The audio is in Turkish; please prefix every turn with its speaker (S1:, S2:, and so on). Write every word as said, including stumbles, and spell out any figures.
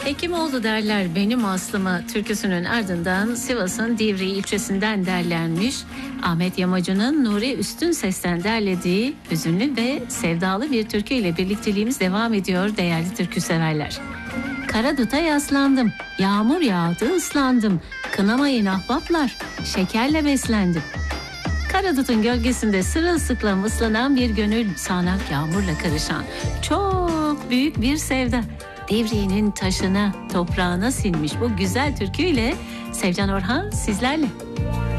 S1: Hekimoğlu derler benim aslıma türküsünün ardından Sivas'ın Divriği ilçesinden derlenmiş, Ahmet Yamacı'nın Nuri Üstün Ses'ten derlediği hüzünlü ve sevdalı bir türkü ile birlikteliğimiz devam ediyor değerli türkü severler. Kara duta yaslandım, yağmur yağdı ıslandım, kınamayın ahbaplar, şekerle beslendim. Karadut'un gölgesinde sırılsıklam ıslanan bir gönül, sağanak yağmurla karışan çok büyük bir sevda. Divriğinin taşına, toprağına sinmiş bu güzel türküyle Sevcan Orhan sizlerle.